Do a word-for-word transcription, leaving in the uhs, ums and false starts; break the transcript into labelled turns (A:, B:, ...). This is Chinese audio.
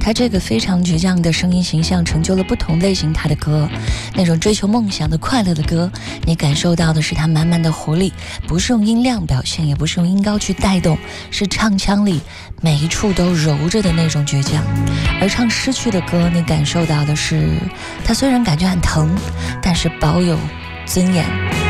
A: 他这个非常倔强的声音形象成就了不同类型他的歌，那种追求梦想的快乐的歌，你感受到的是他满满的活力，不是用音量表现，也不是用音高去带动，是唱腔里每一处都揉着的那种倔强。而唱失去的歌，你感受到的是他虽然感觉很疼，但是保有尊严。